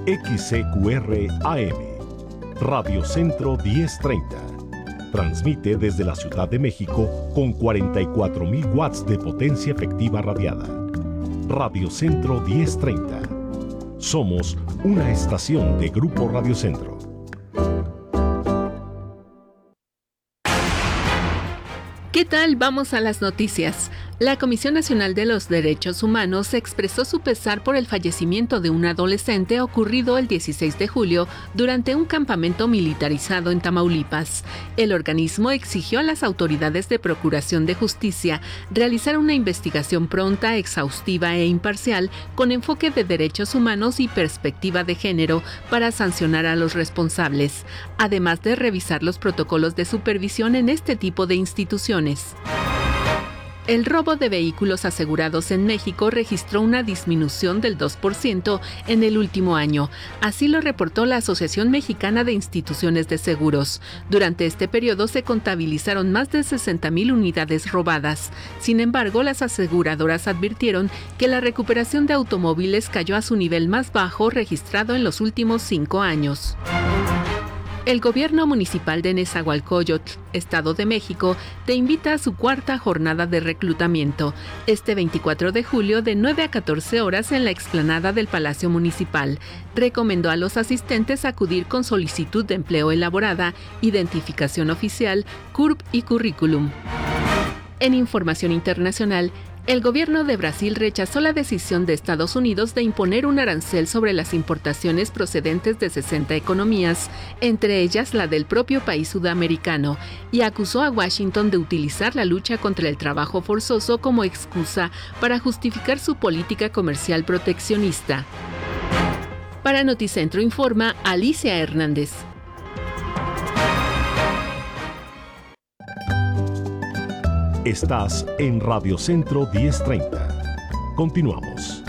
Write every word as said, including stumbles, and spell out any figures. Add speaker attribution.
Speaker 1: X C Q R A M, Radio Centro diez treinta. Transmite desde la Ciudad de México con cuarenta y cuatro mil watts de potencia efectiva radiada. Radio Centro diez treinta. Somos una estación de Grupo Radio Centro.
Speaker 2: ¿Qué tal? Vamos a las noticias. La Comisión Nacional de los Derechos Humanos expresó su pesar por el fallecimiento de un adolescente ocurrido el dieciséis de julio durante un campamento militarizado en Tamaulipas. El organismo exigió a las autoridades de Procuración de Justicia realizar una investigación pronta, exhaustiva e imparcial con enfoque de derechos humanos y perspectiva de género para sancionar a los responsables, además de revisar los protocolos de supervisión en este tipo de instituciones. El robo de vehículos asegurados en México registró una disminución del dos por ciento en el último año. Así lo reportó la Asociación Mexicana de Instituciones de Seguros. Durante este periodo se contabilizaron más de sesenta mil unidades robadas. Sin embargo, las aseguradoras advirtieron que la recuperación de automóviles cayó a su nivel más bajo registrado en los últimos cinco años. El gobierno municipal de Nezahualcóyotl, Estado de México, te invita a su cuarta jornada de reclutamiento, este veinticuatro de julio de nueve a catorce horas en la explanada del Palacio Municipal. Recomendó a los asistentes acudir con solicitud de empleo elaborada, identificación oficial, C U R P y currículum. En información internacional, el gobierno de Brasil rechazó la decisión de Estados Unidos de imponer un arancel sobre las importaciones procedentes de sesenta economías, entre ellas la del propio país sudamericano, y acusó a Washington de utilizar la lucha contra el trabajo forzoso como excusa para justificar su política comercial proteccionista. Para Noticentro informa Alicia Hernández.
Speaker 1: Estás en Radio Centro diez treinta. Continuamos.